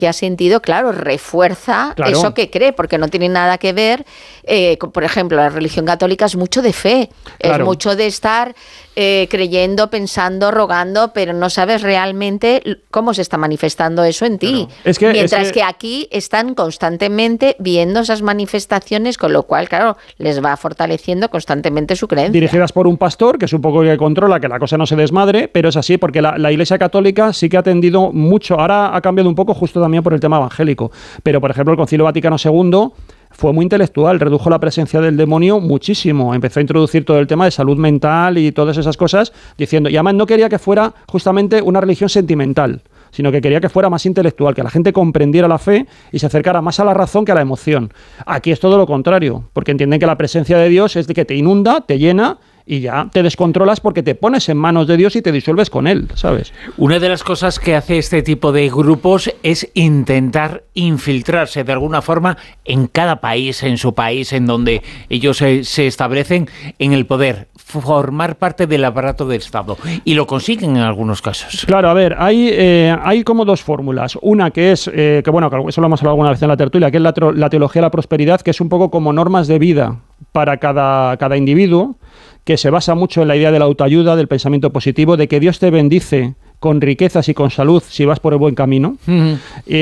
que ha sentido, claro, refuerza eso que cree, porque no tiene nada que ver, por ejemplo, la religión católica es mucho de fe, es mucho de estar creyendo, pensando, rogando, pero no sabes realmente cómo se está manifestando eso en ti. Mientras que aquí están constantemente viendo esas manifestaciones, con lo cual, claro, les va fortaleciendo constantemente su creencia. Dirigidas por un pastor, que es un poco el que controla que la cosa no se desmadre, pero es así, porque la Iglesia Católica sí que ha atendido mucho, ahora ha cambiado un poco justo también por el tema evangélico, pero por ejemplo el Concilio Vaticano II fue muy intelectual, redujo la presencia del demonio muchísimo, empezó a introducir todo el tema de salud mental y todas esas cosas, diciendo, y además no quería que fuera justamente una religión sentimental, sino que quería que fuera más intelectual, que la gente comprendiera la fe y se acercara más a la razón que a la emoción. Aquí es todo lo contrario, porque entienden que la presencia de Dios es de que te inunda, te llena, y ya te descontrolas porque te pones en manos de Dios y te disuelves con Él, ¿sabes? Una de las cosas que hace este tipo de grupos es intentar infiltrarse de alguna forma en cada país, en su país, en donde ellos se establecen en el poder, formar parte del aparato del Estado. Y lo consiguen en algunos casos. Claro, a ver, hay como dos fórmulas. Una que es, que eso lo hemos hablado alguna vez en la tertulia, que es la teología de la prosperidad, que es un poco como normas de vida para cada individuo, que se basa mucho en la idea de la autoayuda, del pensamiento positivo, de que Dios te bendice con riquezas y con salud si vas por el buen camino. Uh-huh.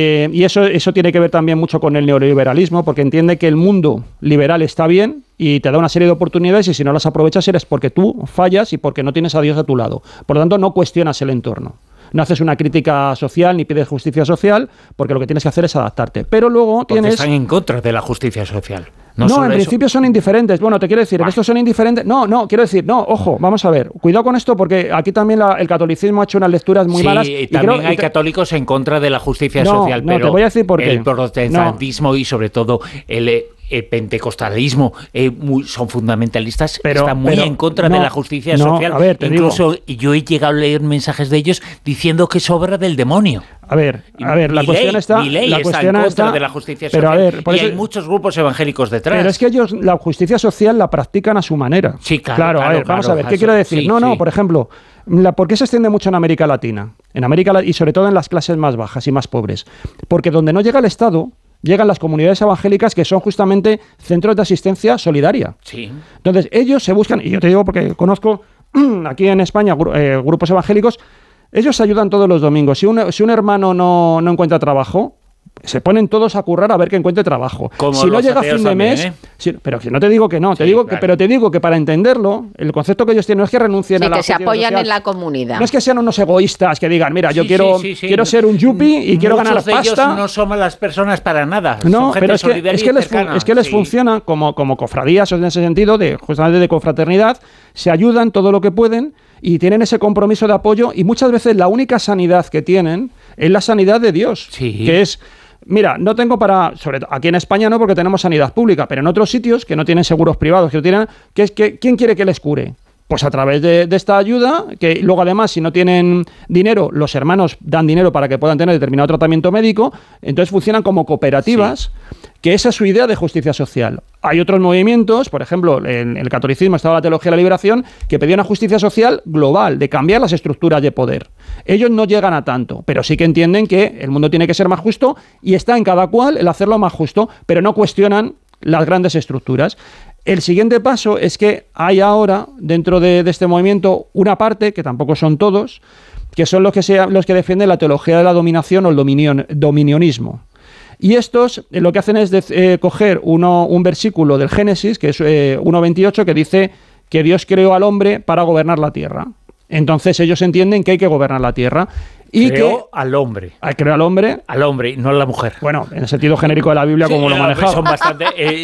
Y eso tiene que ver también mucho con el neoliberalismo, porque entiende que el mundo liberal está bien y te da una serie de oportunidades y si no las aprovechas eres porque tú fallas y porque no tienes a Dios a tu lado. Por lo tanto, no cuestionas el entorno. No haces una crítica social ni pides justicia social, porque lo que tienes que hacer es adaptarte. Pero luego porque están en contra de la justicia social. No, en principio son indiferentes. Bueno, te quiero decir, estos son indiferentes. Quiero decir, ojo, vamos a ver. Cuidado con esto porque aquí también el catolicismo ha hecho unas lecturas muy malas. Sí, también hay católicos en contra de la justicia social, pero te voy a decir por qué. El protestantismo y sobre todo el pentecostalismo son fundamentalistas, están muy en contra de la justicia social. A ver, incluso yo he llegado a leer mensajes de ellos diciendo que es obra del demonio. A ver, la cuestión está... La cuestión está en contra de la justicia social. Pero a ver, y hay muchos grupos evangélicos detrás. Pero es que ellos la justicia social la practican a su manera. Sí, claro. Vamos a ver, ¿qué quiero decir? Por ejemplo, ¿por qué se extiende mucho en América Latina? Y sobre todo en las clases más bajas y más pobres. Porque donde no llega el Estado, llegan las comunidades evangélicas que son justamente centros de asistencia solidaria. Sí. Entonces, ellos se buscan, y yo te digo porque conozco aquí en España grupos evangélicos, ellos se ayudan todos los domingos. Si un hermano no encuentra trabajo, se ponen todos a currar a ver que encuentre trabajo. Como si no llega a fin de mes, pero si no te digo que no, pero te digo que para entenderlo, el concepto que ellos tienen no es que renuncien a la que se apoyan en la comunidad. No es que sean unos egoístas que digan, mira, yo quiero ser un yuppie y quiero ganar pasta. Ellos no son malas personas para nada. No, pero es que les funciona como cofradías en ese sentido, justamente de confraternidad, se ayudan todo lo que pueden y tienen ese compromiso de apoyo y muchas veces la única sanidad que tienen es la sanidad de Dios, que es... Mira, no tengo sobre todo aquí en España no, porque tenemos sanidad pública, pero en otros sitios que no tienen seguros privados, ¿quién quiere que les cure? Pues a través de esta ayuda, que luego además si no tienen dinero, los hermanos dan dinero para que puedan tener determinado tratamiento médico, entonces funcionan como cooperativas, que esa es su idea de justicia social. Hay otros movimientos, por ejemplo, en el catolicismo estaba la teología de la liberación, que pedía una justicia social global, de cambiar las estructuras de poder. Ellos no llegan a tanto, pero sí que entienden que el mundo tiene que ser más justo y está en cada cual el hacerlo más justo, pero no cuestionan las grandes estructuras. El siguiente paso es que hay ahora, dentro de este movimiento, una parte, que tampoco son todos, que son los que defienden la teología de la dominación o el dominionismo. Y estos lo que hacen es coger un versículo del Génesis, que es 1.28, que dice que Dios creó al hombre para gobernar la tierra. Entonces ellos entienden que hay que gobernar la tierra. Y creó al hombre. Creó al hombre. Al hombre, no a la mujer. Bueno, en el sentido genérico de la Biblia, como lo manejaba. Son bastante...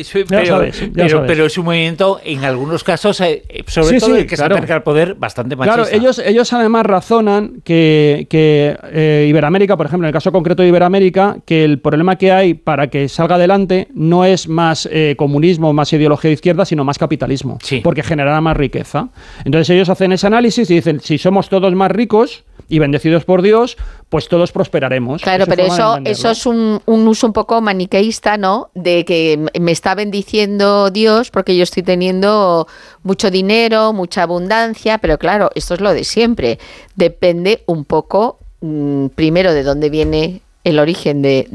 pero es un movimiento, en algunos casos, sobre todo el que se acerca al poder, bastante machista. Claro, ellos además razonan que Iberoamérica, por ejemplo, en el caso concreto de Iberoamérica, que el problema que hay para que salga adelante no es más comunismo, más ideología de izquierda, sino más capitalismo. Sí. Porque generará más riqueza. Entonces ellos hacen ese análisis y dicen, si somos todos más ricos y bendecidos por Dios, pues todos prosperaremos. Claro, pero eso es un uso un poco maniqueísta, ¿no? De que me está bendiciendo Dios porque yo estoy teniendo mucho dinero, mucha abundancia, pero claro, esto es lo de siempre. Depende un poco, primero, de dónde viene el origen de